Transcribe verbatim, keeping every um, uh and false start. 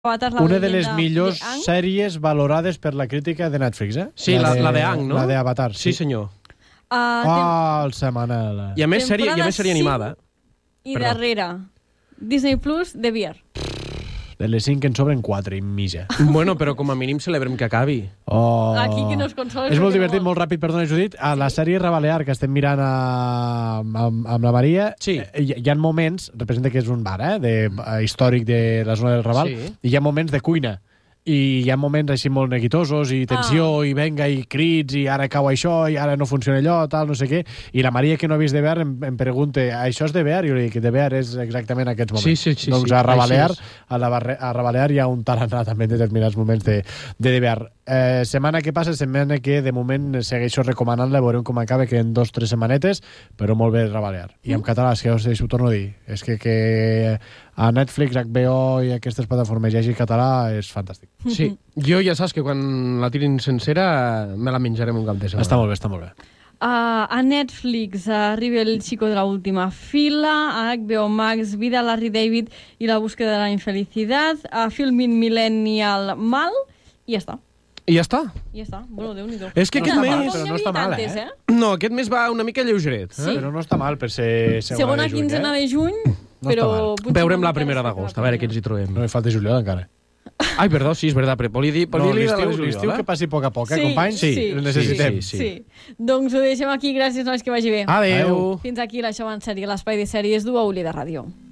Avatar, la Una de les leyenda millors de Aang. sèries valorades per la crítica de Netflix, eh? Sí, la, la de Aang, no? La de Avatar, Sí, sí. senyor. Uh, Ah, el setmanal. I a més, sèrie, i a Temporada més sèrie animada. I Perdó. darrere, Disney Plus, The Bear. De les cinc en sobren quatre i mitja. Bueno, però com a mínim celebrem que acabi. Oh. Aquí que nos consola. És molt divertit, molt ràpid, perdona, Judit. A la sèrie Rebalear, que estem mirant a, amb, amb la Maria, Sí. eh, hi, hi ha moments, representa que és un bar, eh, de, eh, històric de la zona del Raval, Sí. i hi ha moments de cuina. I hi ha moments així molt neguitosos i tensió, Ah. i venga, i crits, i ara cau això, i ara no funciona allò, tal, no sé què. I la Maria, que no ha vist de Bear, em, em pregunta, això és de Bear? I jo li dic que de Bear és exactament aquests moments. Sí, sí, sí, doncs sí, a Rebalear, així és. a, la barre, a Rebalear hi ha un tarannà també en determinats moments de, de, de Bear. Eh, setmana que passa, setmana que de moment segueixo recomanant-la, veurem com acaba, que en dos o tres setmanetes, però molt bé Rebalear. I en català, és que us ho torno a dir, és que, que a Netflix, H B O i aquestes plataformes hi hagi català és fantàstic. Sí. Jo ja saps que quan la tirin sencera me la menjarem un cap de setmana. Està molt bé, està molt bé. Uh, a Netflix arriba El chico de la última fila, a H B O Max, Vida, Larry David i La búsqueda de la infelicidad, a Filmin Millennial Mal, i ja està. I ja està. I ja està. Bueno, Déu-n'hi-do. És que No aquest està mal, mes... però no està mal, eh? No, aquest mes va una mica lleugeret. Sí. Però no està mal per ser segona, Segona de juny, quinzena eh? de juny, No però... està mal. potser Veurem una la mica primera després de d'agost, la a veure què ens primera. hi trobem. No hi falta juliol encara. Ai, perdó, sí, és veritat, però volia dir... No, Volia dir de la l'estiu juliol, l'estiu eh? que passi a poc a poc, eh, Sí, companys? sí, El sí, necessitem. sí, Sí. Doncs ho deixem aquí. Gràcies, nois, que vagi bé. Adéu. Fins aquí l'Això en sèrie, l'espai de sèries d'U A U L I de Ràdio.